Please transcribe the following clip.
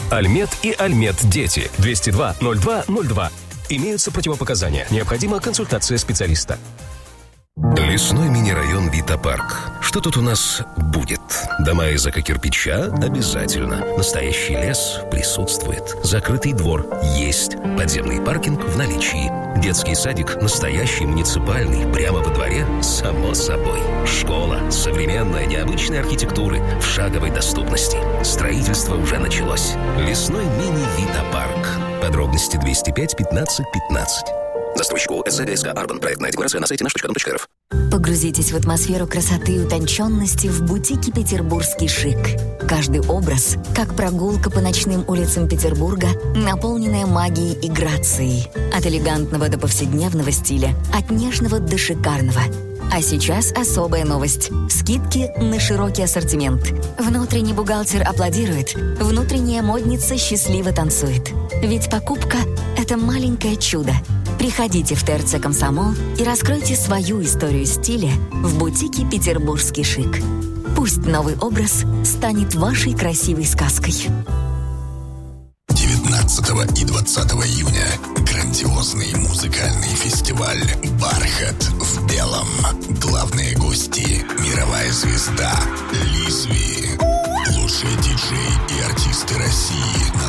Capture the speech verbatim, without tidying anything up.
Альмет и Альмет Дети. двести два ноль два ноль два. Имеются противопоказания. Необходима консультация специалиста. Лесной мини-район Вита-парк. Что тут у нас будет? Дома из эко-кирпича? Обязательно. Настоящий лес присутствует. Закрытый двор есть. Подземный паркинг в наличии. Детский садик настоящий, муниципальный, прямо во дворе, само собой. Школа современная, необычной архитектуры в шаговой доступности. Строительство уже началось. Лесной мини-Вита-парк. Подробности двести пять пятнадцать пятнадцать. Застройщику СЗГСК Арбан. Проектная декларация на сайте наш точка дом точка эр эф. Погрузитесь в атмосферу красоты и утонченности в бутике «Петербургский шик». Каждый образ, как прогулка по ночным улицам Петербурга, наполненная магией и грацией. От элегантного до повседневного стиля, от нежного до шикарного. А сейчас особая новость. Скидки на широкий ассортимент. Внутренний бухгалтер аплодирует, внутренняя модница счастливо танцует. Ведь покупка – это маленькое чудо. Приходите в ТРЦ «Комсомол» и раскройте свою историю стиля в бутике «Петербургский шик». Пусть новый образ станет вашей красивой сказкой. девятнадцатого и двадцатого июня грандиозный музыкальный фестиваль «Бархат в белом». Главные гости – мировая звезда Лизви. Лучшие диджеи и артисты России на